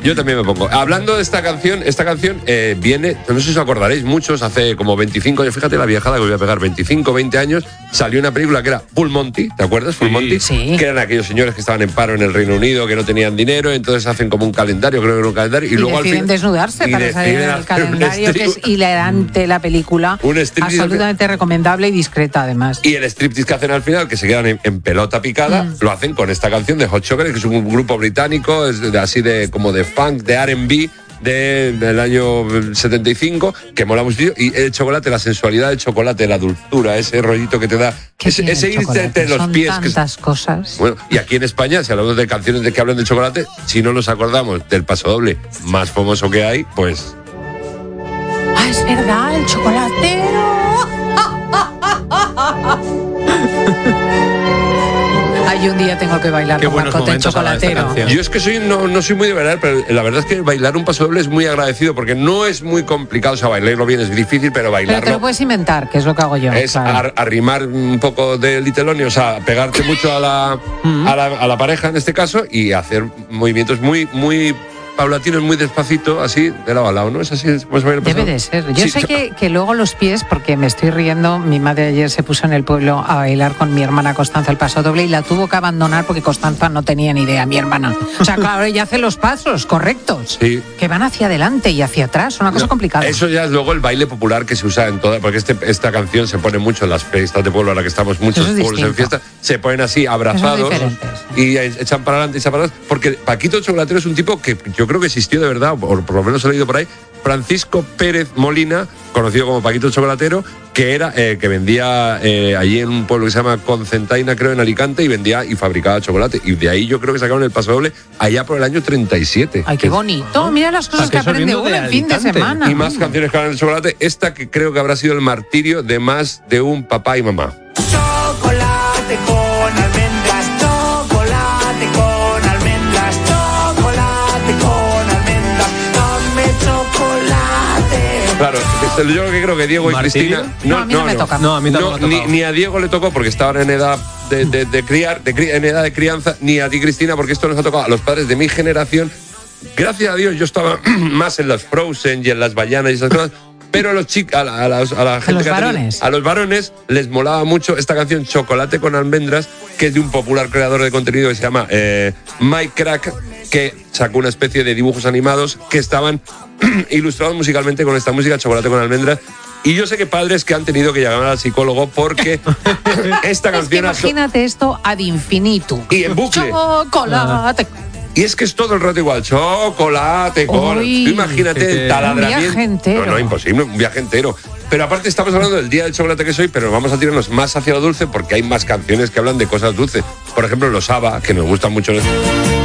Yo también me pongo. Hablando de esta canción viene, no sé si os acordaréis, muchos, hace como 25 años, fíjate la viajada que voy a pegar, 25, 20 años, salió una película que era Full Monty, ¿te acuerdas? Full Monty. Sí. Que eran aquellos señores que estaban en paro en el Reino Unido, que no tenían dinero, entonces hacen como un calendario, creo que era un calendario, y luego al deciden final desnudarse para salir en el calendario, que es hilarante la película, absolutamente recomendable y discreta además. Y el striptease que hacen al final, que se quedan en pelota picada, lo hacen con esta canción de Hot Chocolate, que es un grupo británico, así como de funk, de R&B, del año 75, que mola mucho. Y el chocolate, la sensualidad del chocolate, la dulzura, ese rollito que te da, ese irte de los Son pies. Tantas cosas. Bueno, y aquí en España, si hablamos de canciones de que hablan de chocolate, si no nos acordamos del pasodoble más famoso que hay, pues... Ah, es verdad, el chocolatero. Ay, un día tengo que bailar con Pacote el chocolatero. Yo es que no soy muy de bailar, pero la verdad es que bailar un pasodoble es muy agradecido porque no es muy complicado. O sea, bailarlo bien es difícil, pero bailarlo... Pero te lo puedes inventar, que es lo que hago yo. Es arrimar un poco de Little, o sea, pegarte mucho a la pareja en este caso y hacer movimientos muy, muy paulatinos, muy despacito, así, de lado a lado, ¿no? Es así como se baila el pasodoble. Debe de ser. Yo sé que luego los pies, porque me estoy riendo, mi madre ayer se puso en el pueblo a bailar con mi hermana Constanza el pasodoble y la tuvo que abandonar porque Constanza no tenía ni idea, mi hermana. O sea, claro, ella hace los pasos correctos, que van hacia adelante y hacia atrás, una cosa complicada. Eso ya es luego el baile popular que se usa en toda, porque esta canción se pone mucho en las fiestas de pueblo, ahora que estamos muchos pueblos en fiesta, se ponen así abrazados y echan para adelante y echan para atrás, porque Paquito el Chocolatero es un tipo que yo creo que existió de verdad, o por lo menos he leído por ahí, Francisco Pérez Molina, conocido como Paquito el Chocolatero, que era que vendía allí en un pueblo que se llama Concentaina, creo, en Alicante, y vendía y fabricaba chocolate. Y de ahí yo creo que sacaron el pasodoble allá por el año 37. Ay, qué bonito. Mira las cosas que aprende uno en fin de semana. Y más canciones que hablan de chocolate. Esta que creo que habrá sido el martirio de más de un papá y mamá. Chocolate con almendras, chocolate con almendras, chocolate con almendras, dame chocolate. Claro, yo creo que Diego y Cristina... No, a mí no me toca. No, a mí tampoco me ha ni a Diego le tocó porque estaban en edad de criar, en edad de crianza, ni a ti, Cristina, porque esto nos ha tocado a los padres de mi generación. Gracias a Dios yo estaba más en las Frozen y en las Bayanas y esas cosas, pero a los chicos, a la gente a los varones les molaba mucho esta canción Chocolate con almendras, que es de un popular creador de contenido que se llama Mike Crack, que sacó una especie de dibujos animados que estaban ilustrados musicalmente con esta música Chocolate con almendras. Y yo sé que padres que han tenido que llegar al psicólogo porque esta canción... Es que imagínate esto ad infinitum. Y en bucle. Chocolate. Y es que es todo el rato igual, chocolate con... Tú imagínate el taladramiento. Un viaje entero. No, imposible, un viaje entero. Pero aparte estamos hablando del día del chocolate que soy, pero vamos a tirarnos más hacia lo dulce porque hay más canciones que hablan de cosas dulces. Por ejemplo, los ABBA, que nos gustan mucho.